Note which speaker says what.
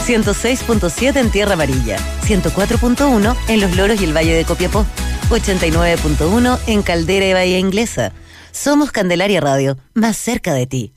Speaker 1: 106.7 en Tierra Amarilla, 104.1 en Los Loros y el Valle de Copiapó, 89.1 en Caldera y Bahía Inglesa. Somos Candelaria Radio, más cerca de ti.